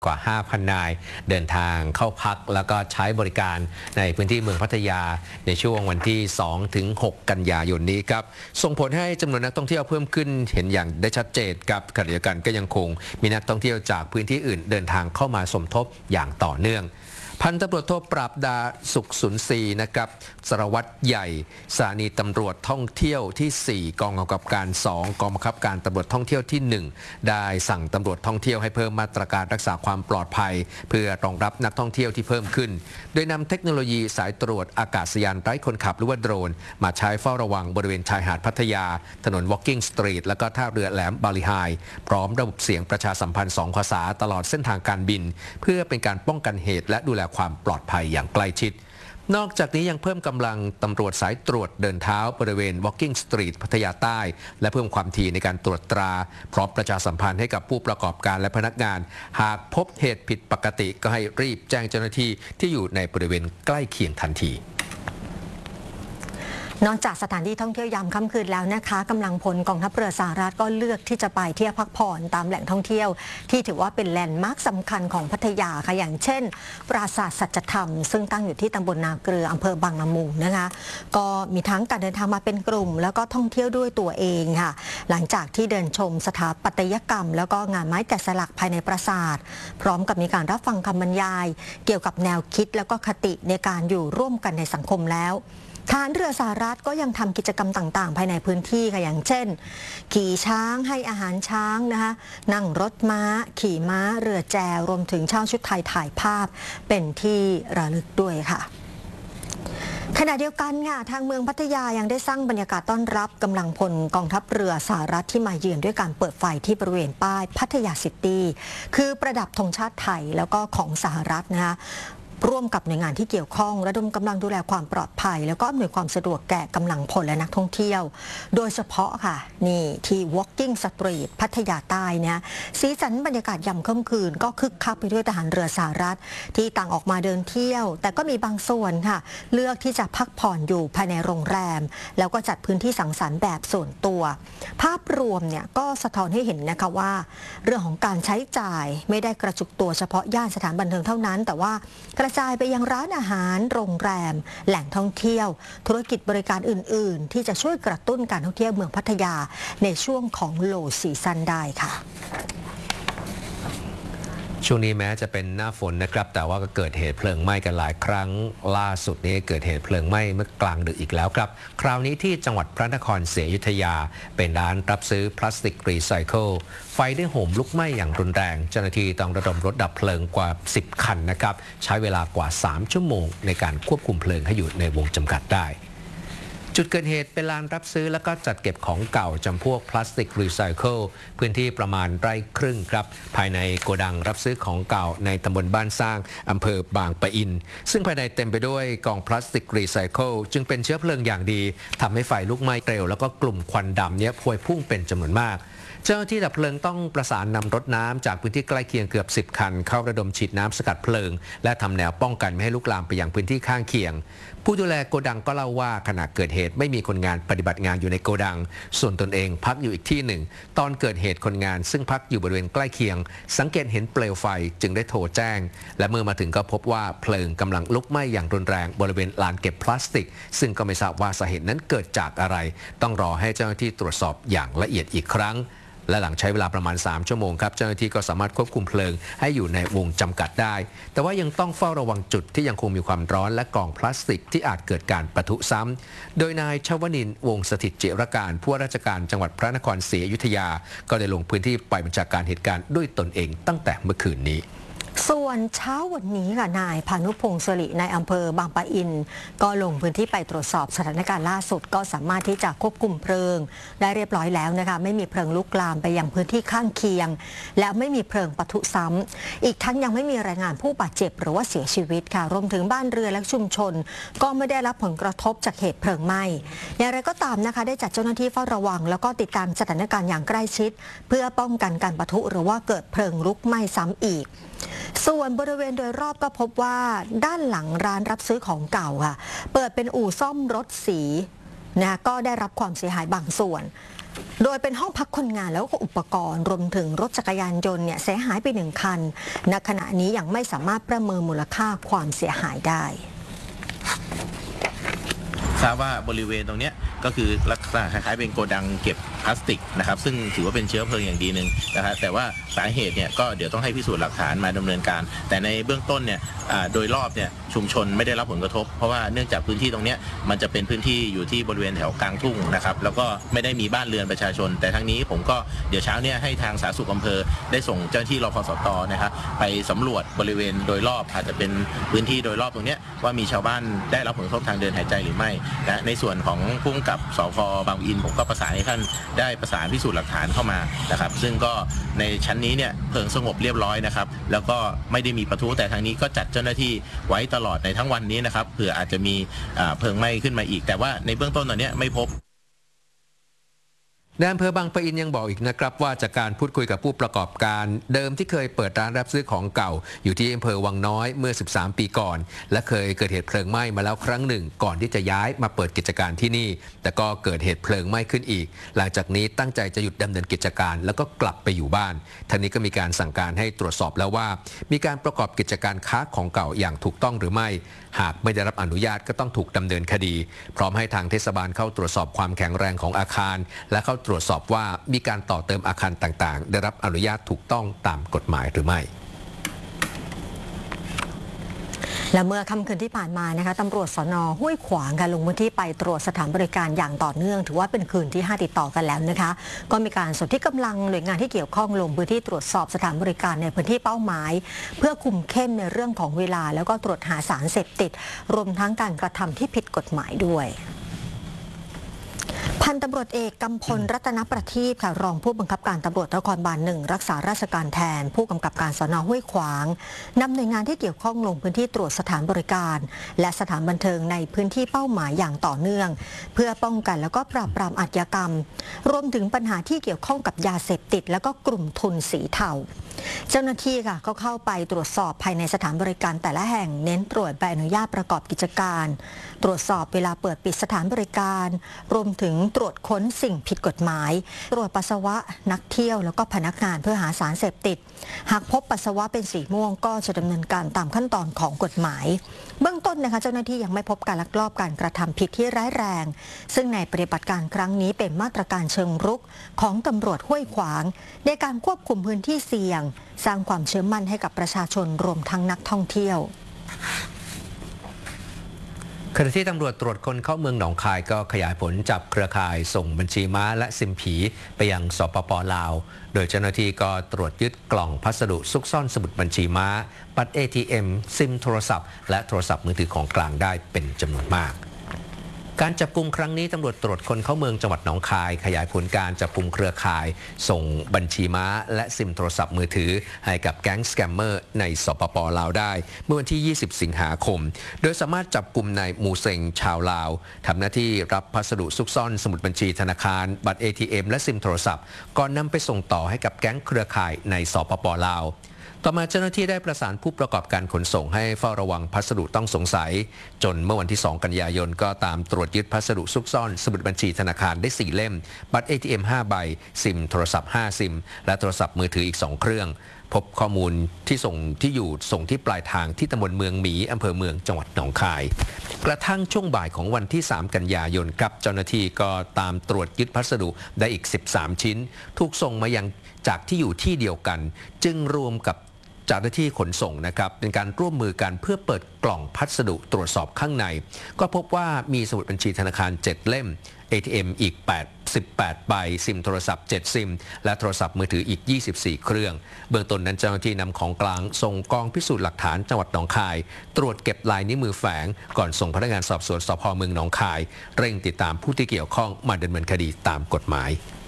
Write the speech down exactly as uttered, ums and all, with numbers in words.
กว่า ห้าพัน นายเดินทางเข้าพักแล้วก็ใช้บริการในพื้นที่เมืองพัทยาในช่วงวันที่ สองถึงหก กันยายนนี้ครับส่งผลให้จำนวนนักท่องเที่ยวเพิ่มขึ้นเห็นอย่างได้ชัดเจนกับขณะเดียวกันก็ยังคงมีนักท่องเที่ยวจากพื้นที่อื่นเดินทางเข้ามาสมทบอย่างต่อเนื่องพันตำรวจโทปราบดาสุขสุนทรีนะครับสารวัตรใหญ่สถานีตำรวจท่องเที่ยวที่ สี่ กองกำกับการ สอง กองบังคับการตำรวจท่องเที่ยวที่ หนึ่ง ได้สั่งตำรวจท่องเที่ยวให้เพิ่มมาตรการรักษาความปลอดภัยเพื่อรองรับนักท่องเที่ยวที่เพิ่มขึ้นโดยนำเทคโนโลยีสายตรวจอากาศยานไร้คนขับหรือว่าโดรนมาใช้เฝ้าระวังบริเวณชายหาดพัทยาถนน Walking Street และก็ท่าเรือแหลมบาลีไฮพร้อมระบบเสียงประชาสัมพันธ์สองภาษาตลอดเส้นทางการบินเพื่อเป็นการป้องกันเหตุและดูแลความปลอดภัยอย่างใกล้ชิดนอกจากนี้ยังเพิ่มกำลังตำรวจสายตรวจเดินเท้าบริเวณ Walking Street พัทยาใต้และเพิ่มความถี่ในการตรวจตราพร้อมประชาสัมพันธ์ให้กับผู้ประกอบการและพนักงานหากพบเหตุผิดปกติก็ให้รีบแจ้งเจ้าหน้าที่ที่อยู่ในบริเวณใกล้เคียงทันทีนอกจากสถานที่ท่องเที่ยวยามค่ำคืนแล้วนะคะกำลังพลกองทัพเรือสหรัฐก็เลือกที่จะไปเที่ยวพักผ่อนตามแหล่งท่องเที่ยวที่ถือว่าเป็นแลนด์มาร์คสำคัญของพัทยาค่ะอย่างเช่นปราสาทสัจธรรมซึ่งตั้งอยู่ที่ตำบลนาเกลืออำเภอบางละมุงนะคะก็มีทั้งการเดินทางมาเป็นกลุ่มแล้วก็ท่องเที่ยวด้วยตัวเองค่ะหลังจากที่เดินชมสถาปัตยกรรมแล้วก็งานไม้แกะสลักภายในปราสาทพร้อมกับมีการรับฟังคำบรรยายเกี่ยวกับแนวคิดแล้วก็คติในการอยู่ร่วมกันในสังคมแล้วทหารเรือสหรัฐก็ยังทำกิจกรรมต่างๆภายในพื้นที่ค่ะอย่างเช่นขี่ช้างให้อาหารช้างนะคะนั่งรถม้าขี่ม้าเรือแจวรวมถึงเช่าชุดไทยถ่ายภาพเป็นที่ระลึกด้วยค่ะขณะเดียวกันค่ะทางเมืองพัทยายังได้สร้างบรรยากาศต้อนรับกำลังพลกองทัพเรือสหรัฐที่มาเยือนด้วยการเปิดไฟที่บริเวณป้ายพัทยาซิตี้คือประดับธงชาติไทยแล้วก็ของสหรัฐนะคะร่วมกับหน่วยงานที่เกี่ยวข้องระดมกำลังดูแลความปลอดภัยแล้วก็อำนวยความสะดวกแก่กำลังพลและนักท่องเที่ยวโดยเฉพาะค่ะนี่ที่ Walking Street พัทยาใต้เนี่ยสีสันบรรยากาศยามค่ำคืนก็คึกคักไปด้วยทหารเรือสหรัฐที่ต่างออกมาเดินเที่ยวแต่ก็มีบางส่วนค่ะเลือกที่จะพักผ่อนอยู่ภายในโรงแรมแล้วก็จัดพื้นที่สังสรรค์แบบส่วนตัวภาพรวมเนี่ยก็สะท้อนให้เห็นนะคะว่าเรื่องของการใช้จ่ายไม่ได้กระจุกตัวเฉพาะย่านสถานบันเทิงเท่านั้นแต่ว่ากระจายไปยังร้านอาหารโรงแรมแหล่งท่องเที่ยวธุรกิจบริการอื่นๆที่จะช่วยกระตุ้นการท่องเที่ยวเมืองพัทยาในช่วงของโลซีซั่นได้ค่ะช่วงนี้แม้จะเป็นหน้าฝนนะครับแต่ว่าก็เกิดเหตุเพลิงไหม้กันหลายครั้งล่าสุดนี้เกิดเหตุเพลิงไหม้เมื่อกลางดึกอีกแล้วครับคราวนี้ที่จังหวัดพระนครศรีอยุธยาเป็นร้านรับซื้อพลาสติกรีไซเคิลไฟได้โหมลุกไหม้อย่างรุนแรงเจ้าหน้าที่ต้องระดมรถดับเพลิงกว่าสิบคันนะครับใช้เวลากว่าสามชั่วโมงในการควบคุมเพลิงให้อยู่ในวงจำกัดได้จุดเกิดเหตุเป็นลานรับซื้อและก็จัดเก็บของเก่าจำพวกพลาสติกรีไซเคิลพื้นที่ประมาณไร่ครึ่งครับภายในโกดังรับซื้อของเก่าในตำบลบ้านสร้างอำเภอบางปะอินซึ่งภายในเต็มไปด้วยกองพลาสติกรีไซเคิลจึงเป็นเชื้อเพลิงอย่างดีทำให้ไฟลุกไหม้เร็วแล้วก็กลุ่มควันดำเนี้ยพวยพุ่งเป็นจำนวนมากเจ้าหน้าที่ดับเพลิงต้องประสานนำรถน้ำจากพื้นที่ใกล้เคียงเกือบสิบคันเข้าระดมฉีดน้ำสกัดเพลิงและทำแนวป้องกันไม่ให้ลุกลามไปยังพื้นที่ข้างเคียงผู้ดูแลโกดังก็เล่าว่าขณะเกิดเหตุไม่มีคนงานปฏิบัติงานอยู่ในโกดังส่วนตนเองพักอยู่อีกที่หนึ่งตอนเกิดเหตุคนงานซึ่งพักอยู่บริเวณใกล้เคียงสังเกตเห็นเปลวไฟจึงได้โทรแจ้งและเมื่อมาถึงก็พบว่าเพลิงกำลังลุกไหม้อย่างรุนแรงบริเวณลานเก็บพลาสติกซึ่งก็ไม่ทราบว่าสาเหตุนั้นเกิดจากอะไรต้องรอให้เจ้าหน้าที่ตรวจสอบอย่างละเอียดอีกครั้งและหลังใช้เวลาประมาณสามชั่วโมงครับเจ้าหน้าที่ก็สามารถควบคุมเพลิงให้อยู่ในวงจำกัดได้แต่ว่ายังต้องเฝ้าระวังจุดที่ยังคงมีความร้อนและกล่องพลาสติกที่อาจเกิดการปะทุซ้ำโดยนายชวนินทร์วงศ์สถิตจิรการผู้ว่าราชการจังหวัดพระนครศรีอยุธยาก็ได้ลงพื้นที่ไปบัญชาการเหตุการณ์ด้วยตนเองตั้งแต่เมื่อคืนนี้ส่วนเช้าวันนี้ค่ะนายพานุพงศ์สิริในอำเภอบางปะอินก็ลงพื้นที่ไปตรวจสอบสถานการณ์ล่าสุดก็สามารถที่จะควบคุมเพลิงได้เรียบร้อยแล้วนะคะไม่มีเพลิงลุกลามไปยังพื้นที่ข้างเคียงและไม่มีเพลิงปะทุซ้ำอีกทั้งยังไม่มีรายงานผู้บาดเจ็บหรือว่าเสียชีวิตค่ะรวมถึงบ้านเรือนและชุมชนก็ไม่ได้รับผลกระทบจากเหตุเพลิงไหม้อย่างไรก็ตามนะคะได้จัดเจ้าหน้าที่เฝ้าระวังแล้วก็ติดตามสถานการณ์อย่างใกล้ชิดเพื่อป้องกันการปะทุหรือว่าเกิดเพลิงลุกไหม้ซ้ำอีกส่วนบริเวณโดยรอบก็พบว่าด้านหลังร้านรับซื้อของเก่าค่ะเปิดเป็นอู่ซ่อมรถสีนะก็ได้รับความเสียหายบางส่วนโดยเป็นห้องพักคนงานแล้วก็อุปกรณ์รวมถึงรถจักรยานยนต์เนี่ยเสียหายไปหนึ่งคันณขณะนี้ยังไม่สามารถประเมินมูลค่าความเสียหายได้ทราบว่าบริเวณตรงนี้ก็คือลักษณะคล้ายๆเป็นโกดังเก็บพลาสติกนะครับซึ่งถือว่าเป็นเชื้อเพลิงอย่างดีหนึ่งนะครับแต่ว่าสาเหตุเนี่ยก็เดี๋ยวต้องให้พิสูจน์หลักฐานมาดำเนินการแต่ในเบื้องต้นเนี่ยโดยรอบเนี่ยชุมชนไม่ได้รับผลกระทบเพราะว่าเนื่องจากพื้นที่ตรงนี้มันจะเป็นพื้นที่อยู่ที่บริเวณแถวกลางทุ่งนะครับแล้วก็ไม่ได้มีบ้านเรือนประชาชนแต่ทั้งนี้ผมก็เดี๋ยวเช้าเนี่ยให้ทางสาธารณสุขอำเภอได้ส่งเจ้าหน้าที่รพสตนะครับไปสำรวจบริเวณโดยรอบอาจจะเป็นพื้นที่โดยรอบตรงนี้ว่ามีชาวบ้านได้รับผลกระทบทางเดินหายใจหรือไม่นะในส่วนของผู้กำกับสภ.บางปะอินผมก็ประสานให้ท่านได้ประสานพิสูจน์หลักฐานเข้ามานะครับซึ่งก็ในชั้นนี้เนี่ยเพลิงสงบเรียบร้อยนะครับแล้วก็ไม่ได้มีปะทุแต่ทางนี้ก็จัดเจ้าหน้าที่ไว้ตลอดในทั้งวันนี้นะครับเผื่ออาจจะมีเพลิงไหม้ขึ้นมาอีกแต่ว่าในเบื้องต้นตอนนี้ไม่พบนายอำเภอบางปะอินยังบอกอีกนะครับว่าจากการพูดคุยกับผู้ประกอบการเดิมที่เคยเปิดร้านรับซื้อของเก่าอยู่ที่อำเภอวังน้อยเมื่อสิบสามปีก่อนและเคยเกิดเหตุเพลิงไหม้มาแล้วครั้งหนึ่งก่อนที่จะย้ายมาเปิดกิจการที่นี่แต่ก็เกิดเหตุเพลิงไหม้ขึ้นอีกหลังจากนี้ตั้งใจจะหยุดดำเนินกิจการแล้วก็กลับไปอยู่บ้านทั้งนี้ก็มีการสั่งการให้ตรวจสอบแล้วว่ามีการประกอบกิจการค้าของเก่าอย่างถูกต้องหรือไม่หากไม่ได้รับอนุญาตก็ต้องถูกดำเนินคดีพร้อมให้ทางเทศบาลเข้าตรวจสอบความแข็งแรงของอาคารและเข้าตรวจสอบว่ามีการต่อเติมอาคารต่างๆได้รับอนุญาตถูกต้องตามกฎหมายหรือไม่และเมื่อค่ำคืนที่ผ่านมานะคะตำรวจสน.ห้วยขวางค่ะลงพื้นที่ไปตรวจสถานบริการอย่างต่อเนื่องถือว่าเป็นคืนที่ห้าติดต่อกันแล้วนะคะก็มีการสนที่กำลังหน่วยงานที่เกี่ยวข้องลงพื้นที่ตรวจสอบสถานบริการในพื้นที่เป้าหมายเพื่อคุมเข้มในเรื่องของเวลาแล้วก็ตรวจหาสารเสพติดรวมทั้งการกระทำที่ผิดกฎหมายด้วยพันตำรวจเอกกำพลรัตนประทีปค่ะรองผู้บังคับการตำรวจนครบาลหนึ่งรักษาราชการแทนผู้กำกับการสน.ห้วยขวางนำหน่วยงานที่เกี่ยวข้องลงพื้นที่ตรวจสถานบริการและสถานบันเทิงในพื้นที่เป้าหมายอย่างต่อเนื่องเพื่อป้องกันแล้วก็ปราบปรามอาชญากรรมรวมถึงปัญหาที่เกี่ยวข้องกับยาเสพติดแล้วก็กลุ่มทุนสีเทาเจ้าหน้าที่ค่ะก็เข้าไปตรวจสอบภายในสถานบริการแต่ละแห่งเน้นตรวจใบอนุญาตประกอบกิจการตรวจสอบเวลาเปิดปิดสถานบริการรวมถึงตรวจค้นสิ่งผิดกฎหมายตรวจปัสสาวะนักเที่ยวแล้วก็พนักงานเพื่อหาสารเสพติดหากพบปัสสาวะเป็นสีม่วงก็จะดำเนินการตามขั้นตอนของกฎหมายเบื้องต้นนะคะเจ้าหน้าที่ยังไม่พบการลักลอบการกระทำผิดที่ร้ายแรงซึ่งในปฏิบัติการครั้งนี้เป็นมาตรการเชิงรุกของตำรวจห้วยขวางในการควบคุมพื้นที่เสี่ยงสร้างความเชื่อมั่นให้กับประชาชนรวมทั้งนักท่องเที่ยวขณะที่ตำรวจตรวจคนเข้าเมืองหนองคายก็ขยายผลจับเครือข่ายส่งบัญชีม้าและซิมผีไปยังสปป.ลาวโดยเจ้าหน้าที่ก็ตรวจยึดกล่องพัสดุซุกซ่อนสมุดบัญชีม้าบัตร เอ ที เอ็ม ซิมโทรศัพท์และโทรศัพท์มือถือของกลางได้เป็นจำนวนมากการจับกุมครั้งนี้ตำรวจตรวจคนเข้าเมืองจังหวัดหนองคายขยายผลการจับกุมเครือข่ายส่งบัญชีม้าและซิมโทรศัพท์มือถือให้กับแก๊งสแกมเมอร์ในสปป.ลาวได้เมื่อวันที่ยี่สิบสิงหาคมโดยสามารถจับกุมนายมูเซงชาวลาวทำหน้าที่รับพัสดุซุกซ่อนสมุดบัญชีธนาคารบัตร เอ ที เอ็ม และซิมโทรศัพท์ก่อนนำไปส่งต่อให้กับแก๊งเครือข่ายในสปป.ลาวต่อมาเจ้าหน้าที่ได้ประสานผู้ประกอบการขนส่งให้เฝ้าระวังพัสดุต้องสงสัยจนเมื่อวันที่สองกันยายนก็ตามตรวจยึดพัสดุซุกซ่อนสมุดบัญชีธนาคารได้สี่เล่มบัตร เอ ที เอ็ม ห้าใบซิมโทรศัพท์ห้าซิมและโทรศัพท์มือถืออีกสองเครื่องพบข้อมูลที่ส่งที่อยู่ส่งที่ปลายทางที่ตำบลเมืองหมีอำเภอเมืองจังหวัดหนองคายกระทั่งช่วงบ่ายของวันที่สามกันยายนครับเจ้าหน้าที่ก็ตามตรวจยึดพัสดุได้อีกสิบสามชิ้นถูกส่งมายังจากที่อยู่ที่เดียวกันจึงรวมกับเจ้าหน้าที่ขนส่งนะครับเป็นการร่วมมือกันเพื่อเปิดกล่องพัสดุตรวจสอบข้างในก็พบว่ามีสมุดบัญชีธนาคารเจ็ดเล่ม เอ ที เอ็ม อีกแปด สิบแปดใบซิมโทรศัพท์เจ็ดซิมและโทรศัพท์มือถืออีกยี่สิบสี่เครื่องเบื้องต้นนั้นเจ้าหน้าที่นำของกลางส่งกองพิสูจน์หลักฐานจังหวัดหนองคายตรวจเก็บลายนิ้วมือแฝงก่อนส่งพนักงานสอบสวนสภ.เมืองหนองคายเร่งติดตามผู้ที่เกี่ยวข้องมาดำเนินคดีตามกฎหมาย